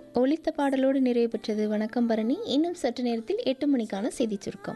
ஒலித்த பாடலோடு நிறைவு பெற்றது வணக்கம் பரணி. இன்னும் சற்று நேரத்தில் 8 மணிக்கான செய்திச் சுருக்கம்.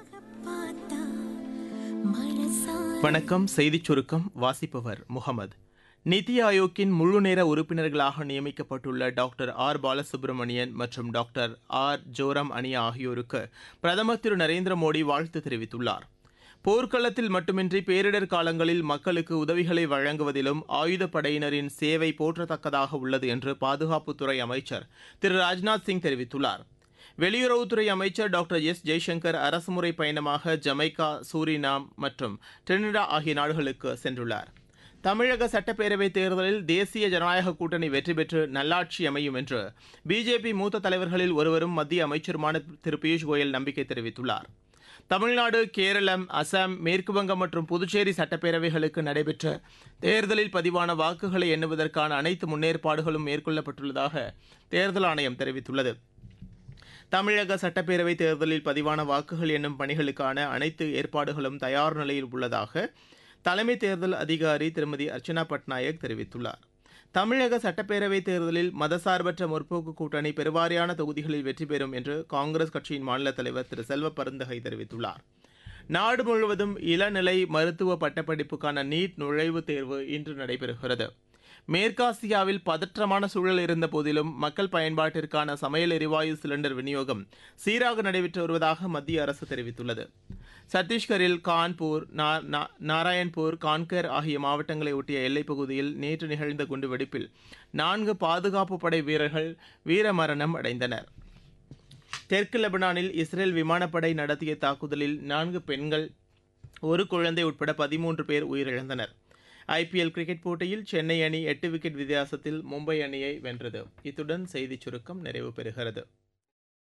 வணக்கம். செய்திச் சுருக்கம் வாசிப்பவர் முகமது. நிதி ஆயோக்கின் முழு நேர உறுப்பினர்களாக நியமிக்கப்பட்டுள்ள டாக்டர் ஆர் பாலசுப்ரமணியன் மற்றும் டாக்டர் ஆர் ஜோரம் அனியா ஆகியோருக்கு பிரதமர் திரு நரேந்திர மோடி வாழ்த்து தெரிவித்துள்ளார். போர்க்களத்தில் மட்டுமின்றி பேரிடர் காலங்களில் மக்களுக்கு உதவிகளை வழங்குவதிலும் ஆயுதப்படையினரின் சேவை போற்றத்தக்கதாக உள்ளது என்று பாதுகாப்புத்துறை அமைச்சர் திரு ராஜ்நாத் சிங் தெரிவித்துள்ளார். வெளியுறவுத்துறை அமைச்சர் டாக்டர் எஸ் ஜெய்சங்கர் அரசுமுறை பயணமாக ஜமைக்கா, சூரினாம் மற்றும் டிரினிடா ஆகிய நாடுகளுக்கு சென்றுள்ளார். தமிழக சட்டப்பேரவைத் தேர்தலில் தேசிய ஜனநாயக கூட்டணி வெற்றி பெற்று நல்லாட்சி அமையும் என்று பிஜேபி மூத்த தலைவர்களில் ஒருவரும் மத்திய அமைச்சருமான திரு பியூஷ் கோயல் நம்பிக்கை தெரிவித்துள்ளார். தமிழ்நாடு, கேரளம், அசாம், மேற்குவங்கம் மற்றும் புதுச்சேரி சட்டப்பேரவைகளுக்கு நடைபெற்ற தேர்தலில் பதிவான வாக்குகளை எண்ணுவதற்கான அனைத்து முன்னேற்பாடுகளும் மேற்கொள்ளப்பட்டுள்ளதாக தேர்தல் ஆணையம் தெரிவித்துள்ளது. தமிழக சட்டப்பேரவைத் தேர்தலில் பதிவான வாக்குகள் எண்ணும் பணிகளுக்கான அனைத்து ஏற்பாடுகளும் தயார் நிலையில் உள்ளதாக தலைமை தேர்தல் அதிகாரி திருமதி அர்ச்சனா பட்நாயக் தெரிவித்துள்ளார். தமிழக சட்டப்பேரவைத் தேர்தலில் மதசார்பற்ற முற்போக்கு கூட்டணி பெருவாரியான தொகுதிகளில் வெற்றி பெறும் என்று காங்கிரஸ் கட்சியின் மாநில தலைவர் திரு செல்வ பெருந்தகை தெரிவித்துள்ளார். நாடு முழுவதும் இளநிலை மருத்துவ பட்டப்படிப்புக்கான நீட் நுழைவுத் தேர்வு இன்று நடைபெறுகிறது. மேற்காசியாவில் பதற்றமான சூழல் இருந்த போதிலும் மக்கள் பயன்பாட்டிற்கான சமையல் எரிவாயு சிலிண்டர் விநியோகம் சீராக நடைபெற்று வருவதாக மத்திய அரசு தெரிவித்துள்ளது. சத்தீஸ்கரில் கான்பூர், நாராயண்பூர், கான்கர் ஆகிய மாவட்டங்களை ஒட்டிய எல்லைப் பகுதியில் நேற்று நிகழ்ந்த குண்டுவெடிப்பில் 4 பாதுகாப்பு படை வீரர்கள் வீரமரணம் அடைந்தனர். தெற்கு லெபனானில் இஸ்ரேல் விமானப்படை நடத்திய தாக்குதலில் 4 பெண்கள், 1 குழந்தை உட்பட 13 பேர் உயிரிழந்தனர். ஐபிஎல் கிரிக்கெட் போட்டியில் சென்னை அணி 8 விக்கெட் வித்தியாசத்தில் மும்பை அணியை வென்றது. இத்துடன் செய்திச் சுருக்கம் நிறைவு பெறுகிறது.